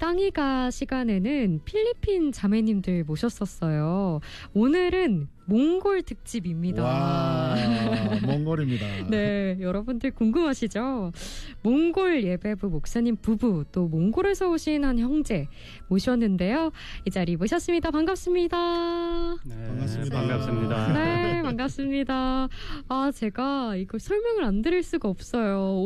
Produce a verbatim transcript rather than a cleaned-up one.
땅이가 시간에는 필리핀 자매님들 모셨었어요. 오늘은 몽골 특집입니다. 와, 몽골입니다. 네, 여러분들 궁금하시죠? 몽골 예배부 목사님 부부, 또 몽골에서 오신 한 형제 모셨는데요. 이 자리 모셨습니다. 반갑습니다. 네, 반갑습니다. 반갑습니다. 네, 반갑습니다. 아, 제가 이걸 설명을 안 드릴 수가 없어요.